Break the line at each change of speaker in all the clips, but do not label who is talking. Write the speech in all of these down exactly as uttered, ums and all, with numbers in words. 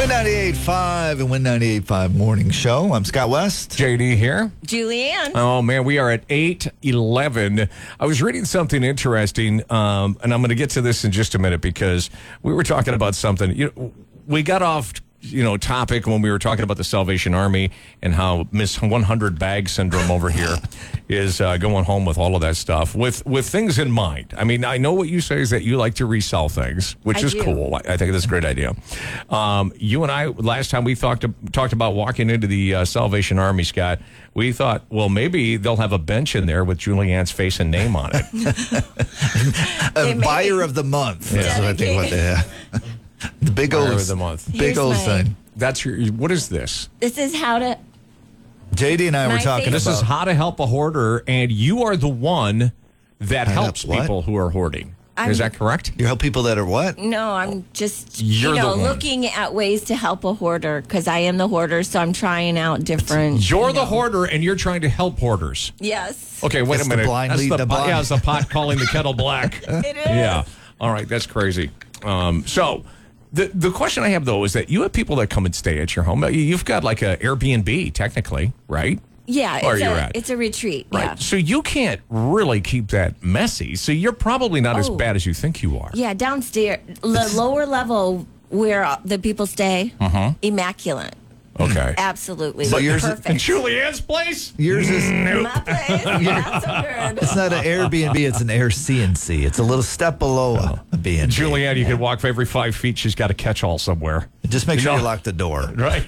Win ninety-eight point five and Win ninety-eight point five Morning Show. I'm Scott West.
J D here.
Julianne.
Oh, man, we are at eight eleven. I was reading something interesting, um, and I'm going to get to this in just a minute because we were talking about something. You know, we got off, you know, topic when we were talking about the Salvation Army and how Miss one hundred Bag Syndrome over here is uh, going home with all of that stuff with, with things in mind. I mean, I know what you say is that you like to resell things, which
I
is
do.
cool. I, I think that's a great idea. Um, you and I, last time we talked, talked about walking into the uh, Salvation Army, Scott, we thought, well, maybe they'll have a bench in there with Julianne's face and name on it.
A buyer of the month. That's what I think what they have. The big
Buyer
old
of the month.
Big
Here's
old
my-
thing.
That's your, what is this?
This is how to.
J D and I were
My
talking
favorite-
This
about.
is how to help a hoarder, and you are the one that
How to
helps
what?
people who are hoarding.
I'm-
Is that correct?
You help people that are what?
No, I'm just
You're
you know
the one.
looking at ways to help a hoarder because I am the hoarder, so I'm trying out different.
You're
you
the
know.
hoarder, and you're trying to help hoarders.
Yes.
Okay, wait
That's
a
the
minute.
blind
That's
lead
the
the
pot,
blind.
yeah, it's the pot calling the kettle black.
It is.
Yeah. All right, that's crazy. Um, so the the question I have though is that you have people that come and stay at your home. You've got like a Airbnb, technically, right?
Yeah,
Where
it's
you're
a
at.
it's a retreat.
Right.
Yeah.
So you can't really keep that messy. So you're probably not as
Oh.
bad as you think you are.
Yeah, downstairs, the lower level where the people stay,
Uh-huh.
immaculate.
Okay.
Absolutely.
So yours is-
And
perfect.
Julianne's place?
Yours is.
My place, not so good.
It's not an Airbnb. It's an Air C and C. It's a little step below a, a B and B.
Julianne, you can walk for every five feet. She's got a catch-all somewhere.
Just make
You
sure
know-
you lock the door.
Right.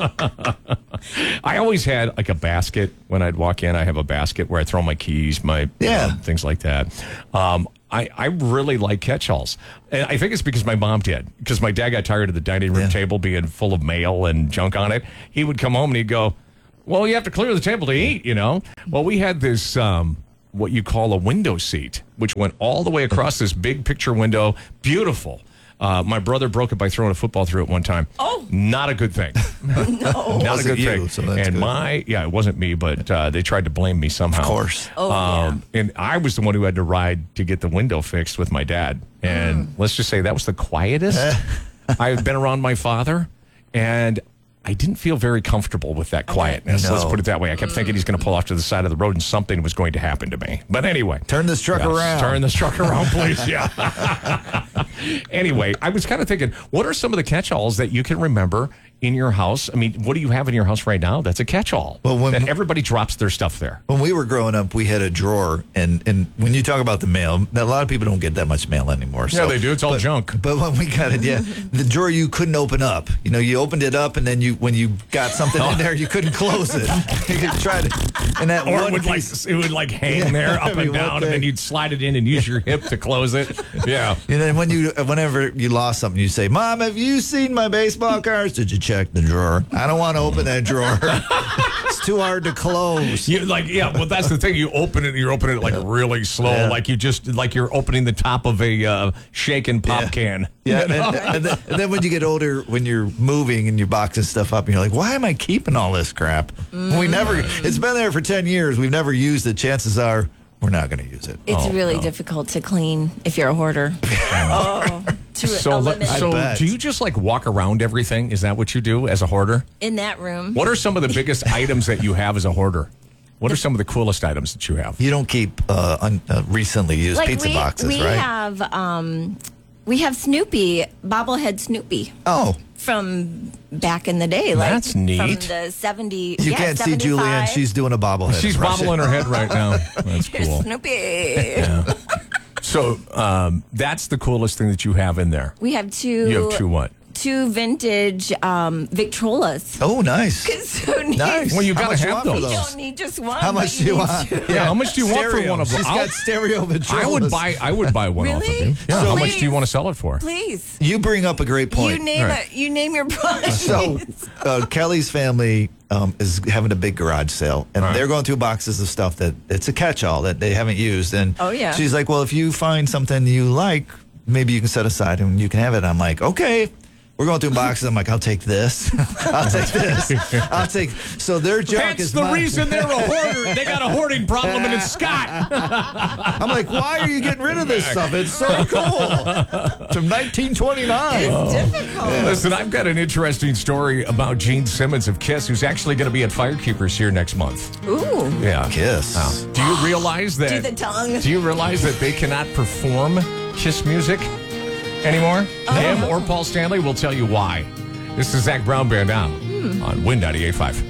I always had like a basket when I'd walk in. I have a basket where I throw my keys, my
Yeah.
um, things like that. Um, I, I really like catch-alls. And I think it's because my mom did. Because my dad got tired of the dining room
Yeah.
table being full of mail and junk on it. He would come home and he'd go, well, you have to clear the table to eat, you know? Well, we had this, um, what you call a window seat, which went all the way across this big picture window. Beautiful. Uh, my brother broke it by throwing a football through it one time.
Oh.
Not a good thing.
No.
Not a
Wasn't
good
you,
thing.
so that's
and
good.
my, yeah, it wasn't me, but uh, they tried to blame me somehow.
Of course.
Oh,
Um, and I was the one who had to ride to get the window fixed with my dad. And let's just say that was the quietest I've been around my father. And I didn't feel very comfortable with that quietness.
No.
Let's put it that way. I kept thinking he's going to pull off to the side of the road and something was going to happen to me. But anyway.
Turn this truck
Yes,
around.
Turn this truck around, please. Yeah. Anyway, I was kind of thinking, what are some of the catch-alls that you can remember in your house? I mean, what do you have in your house right now that's a catch-all?
Well, when-
that everybody drops their stuff there.
When we were growing up, we had a drawer, and, and when you talk about the mail, a lot of people don't get that much mail anymore. So,
Yeah, they do. It's all
but,
junk.
But when we got it, yeah, the drawer you couldn't open up. You know, you opened it up, and then you, when you got something in there, you couldn't close it. You could try to, and that
Or
one
it would like
piece-
it would like hang
Yeah,
there
I
up
mean,
and down,
one
and then
thing.
you'd slide it in and use your hip to close it. Yeah.
And then when you, whenever you lost something, you say, "Mom, have you seen my baseball cards? Did you check the drawer? I don't want to open that drawer. It's too hard to close."
You like yeah, well that's the thing. You open it, you're opening it like really slow,
Yeah.
like you just like you're opening the top of a uh, shaken pop
Yeah.
can.
Yeah, and, and, then, and then when you get older, when you're moving and you're boxing stuff up, and you're like, "Why am I keeping all this crap? We never. It's been there for ten years. We've never used it. Chances are we're not going to use it."
It's
Oh,
really
no.
difficult to clean if you're a hoarder. oh, to
So, let-
eliminate
so
bet.
do you just like walk around everything? Is that what you do as a hoarder?
in that room.
What are some of the biggest items that you have as a hoarder? What are some of the coolest items that you have?
You don't keep uh, un, uh, recently used
Like
pizza
we,
boxes,
we
right?
have um, we have Snoopy, bobblehead Snoopy
oh,
from back in the day. Like
That's neat.
From the seventies.
you
yeah,
can't see Julianne.
seventy-five.
She's doing a bobblehead.
She's
impression.
bobbling her head right now. That's
Here's
cool.
Snoopy.
So um, that's the coolest thing that you have in there.
We have two.
You have two what?
Two vintage um, Victrolas.
Oh, nice.
Who needs,
Nice.
Well, you
How
gotta
much
have
want for
those.
You
those?
don't need just one.
How
but
much do you
need
want?
two.
Yeah, how much do you want for
Stereo.
one of them?
She's
I'll-
got stereo Victrolas.
I would buy. I would buy one off of
Really?
you. Yeah.
So-
how much do you
Please.
want to sell it for?
Please.
You bring up a great point.
You name
All right.
it. You name your price.
So, uh, Kelly's family um, is having a big garage sale, and
Right.
they're going through boxes of stuff that it's a catch-all that they haven't used. And
Oh, yeah.
she's like, "Well, if you find something you like, maybe you can set aside and you can have it." I'm like, "Okay." we're going through boxes. I'm like, I'll take this. I'll take this. I'll take. So their junk
That's
is
the
mine.
reason they're a hoarder. They got a hoarding problem, and it's Scott.
I'm like, why are you getting rid of this stuff? It's so cool. It's from nineteen twenty-nine.
It's difficult.
Listen, I've got an interesting story about Gene Simmons of Kiss, who's actually going to be at Firekeepers here next month.
Ooh.
Yeah.
Kiss.
Wow. Do you realize that?
Do the tongue.
Do you realize that they cannot perform Kiss music anymore? Him or Paul Stanley will tell you why. This is Zach Brown Band Down on Win ninety-eight point five.